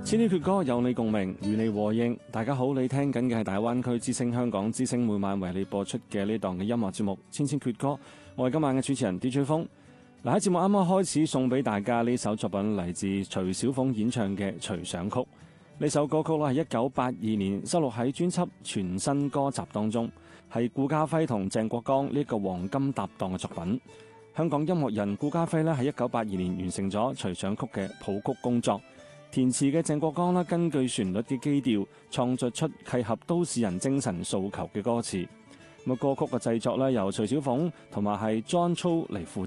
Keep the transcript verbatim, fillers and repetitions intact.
千禧闕歌有你共鳴，與你和應。大家好，你聽緊嘅係大灣區之聲香港之聲每晚為你播出嘅呢檔嘅音樂節目《千禧闕歌》。我係今晚嘅主持人 D J 風。嗱，喺節目啱啱開始送俾大家呢首作品，嚟自徐小鳳演唱嘅《隨想曲》。呢首歌曲咧係一九八二年收錄喺專輯《全新歌集》當中，係顧嘉輝同鄭國江呢個黃金搭檔嘅作品。香港音樂人顧嘉輝咧喺一九八二年完成咗《隨想曲》嘅譜曲工作。填詞嘅鄭國江啦，根據旋律嘅基調，創作出契合都市人精神訴求嘅歌詞。咁歌曲嘅製作咧，由徐小鳳同埋係 John Cho 嚟負